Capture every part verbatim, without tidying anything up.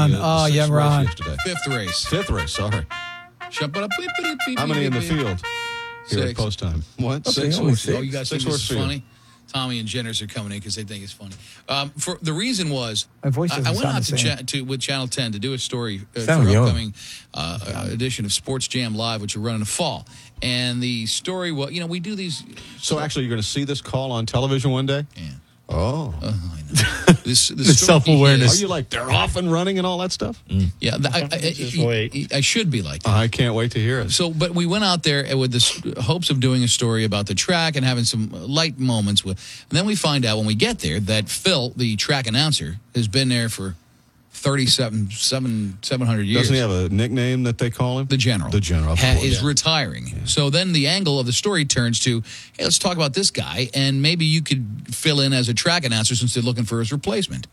Ron. the, the Oh, sixth young race Ron. yesterday. Fifth race. Fifth race, sorry. How many in the field here Six. at post time? What? Okay, Six only horses. six. Oh, you guys Six think this horse is field. funny? Tommy and Jenners are coming in because they think it's funny. Um, for the reason was, My voice I, doesn't I went sound out the to, same. cha- to with Channel ten to do a story uh, for Sound an young. upcoming uh, uh, edition of Sports Jam Live, which will run in the fall. And the story was, you know, we do these. So actually, you're going to see this call on television one day? Yeah. Oh. Uh, I know. This, the The story self-awareness. is- Are you like, they're off and running and all that stuff? Yeah, the, I, I, Just I- wait. I should be like that. I can't wait to hear it. So, but we went out there with the s- hopes of doing a story about the track and having some light moments with. And then we find out when we get there that Phil, the track announcer, has been there for thirty-seven, seven, seven hundred years. Doesn't he have a nickname that they call him? The general. The general. of ha- course. is retiring. So then the angle of the story turns to, hey, let's talk about this guy, and maybe you could fill in as a track announcer since they're looking for his replacement.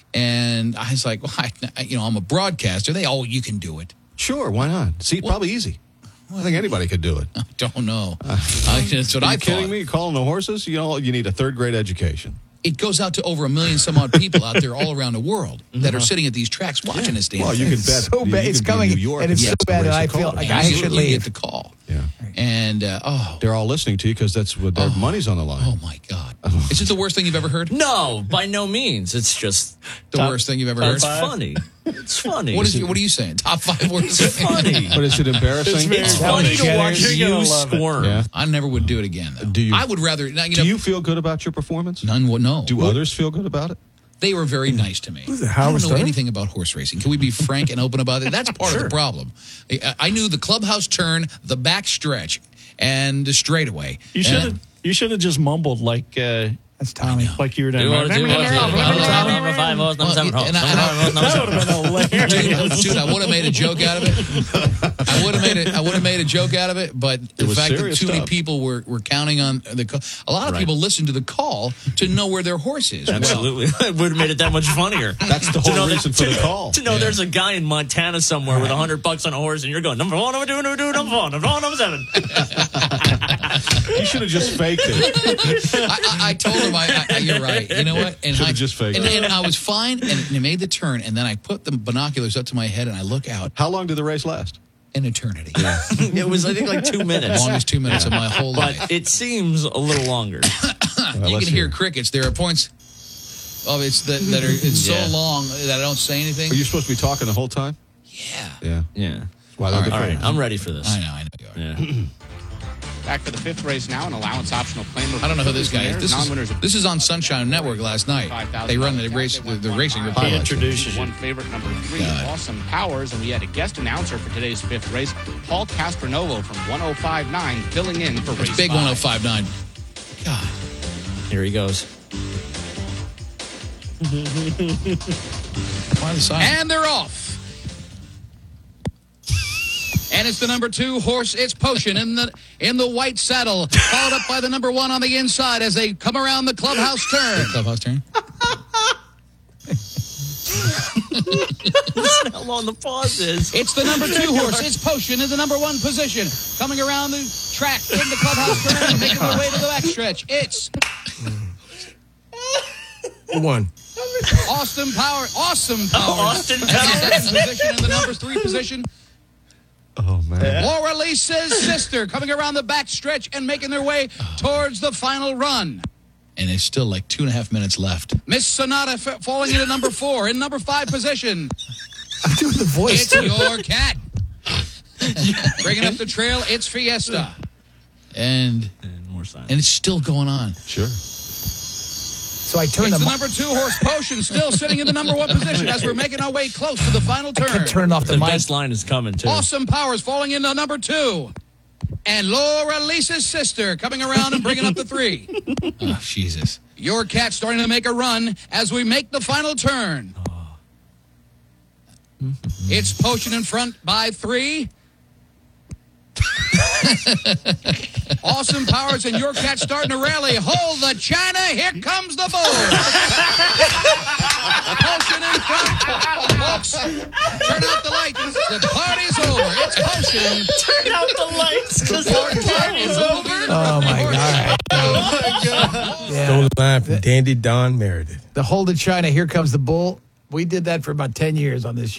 And I was like, well, I, you know, I'm a broadcaster. They, oh, you can do it. Sure, why not? See, probably easy. I think anybody could do it. I don't know. I, that's what Are I you kidding thought. me? Calling the horses? You know, you need a third grade education. It goes out to over a million some odd people out there all around the world that are sitting at these tracks watching this damn Well, you thing. can bet. so you bad. can It's be in coming, New York and it's and so get bad the that I race feel call. like And I you- should you leave. get the call. Yeah. And, uh, oh, They're all listening to you because that's what their money's on the line. oh, my God. Is it the worst thing you've ever heard? No, by no means. It's just The Top- worst thing you've ever top heard? it's five? funny. It's funny. What, is, what are you saying? Top five worst It's funny. But is it embarrassing? It's very It's Oh, funny to Jenners. watch You're gonna you love it. squirm. Yeah. I never would do it again, though. Do you- I would rather. You know, Do you feel good about your performance? None would know. Do others feel good about it? They were very nice to me. Was it I Howard don't know Stern? anything about horse racing. Can we be frank and open about it? That's part of the problem. I, I knew the clubhouse turn, the back stretch, and the straightaway. You should And- have. You should have just mumbled like uh, That's Tommy. like you were doing. Do what, do what, do what. Number five, horse, number seven, Well, horse, and I- number and I- five, horse, number seven. That would have been hilarious. Dude, dude, I would have made a joke out of it. I would have made it. I would have made a joke out of it. But the was fact that serious too many stuff. people were, were counting on the call. A lot of Right. people listen to the call to know where their horse is. Well, Absolutely. It would have made it that much funnier. That's the To know whole that- reason for the call. To know Yeah. there's a guy in Montana somewhere with a hundred bucks on a horse, and you're going number one, number two, number two, number four, number one, number seven. You should have just faked it. I, I, I told him, I, I, you're right. You know what? And Should've I just faked and, it. and I was fine, and they made the turn, and then I put the binoculars up to my head, and I look out. How long did the race last? An eternity. It was, I think, like two minutes. Longest two minutes of my whole life. But it seems a little longer. Well, You let's can hear hear. crickets. There are points of it's that, that are it's Yeah. so long that I don't say anything. Are you supposed to be talking the whole time? Yeah. Yeah. Yeah. Why All right, All right, I'm ready for this. I know, I know you are. Yeah. Back for the fifth race now, an allowance optional claim. I don't know who this guy is. This Non-winners is of this is on Sunshine Network last night. They run the race, the, the racing He report. introduces one you. favorite, number three, God. Awesome Powers, and we had a guest announcer for today's fifth race, Paul Castronovo from one oh five point nine, filling in for race It's big five. one oh five nine. God. Here he goes. Why the sign? And they're off. And it's the number two horse, it's Potion in the in the white saddle, followed up by the number one on the inside as they come around the clubhouse turn. Clubhouse turn. Listen how long the pause is. It's the number two horse, it's Potion in the number one position, coming around the track in the clubhouse turn and making their way to the backstretch. It's Who won? Austin Power, Awesome Power. Austin in the Powers. second position in the number three position. Oh, man. Laura Lisa's sister coming around the back stretch and making their way towards the final run. And there's still like two and a half minutes left. Miss Sonata f- falling into number four in number five position. I'm doing the voice. It's your cat. Bringing up the trail, it's Fiesta. And And more silence. and it's still going on. Sure. So I turned It's the, the mi- number two horse Potion still sitting in the number one position as we're making our way close to the final turn. turned off the, The mic. best line is coming, too. Awesome Powers falling into number two. And Laura Lisa's sister coming around and bringing up the three. Oh, Jesus. Your cat starting to make a run as we make the final turn. It's Potion in front by three. Awesome Powers and your cat starting to rally. Hold the China. Here comes the bull. Potion in front. Folks, turn out the lights. The party's over. It's Potion. Turn out the lights because the party's over. Oh, my God. Yeah. Stolen line from Dandy Don Meredith. The Hold it China, Here Comes the Bull. We did that for about ten years on this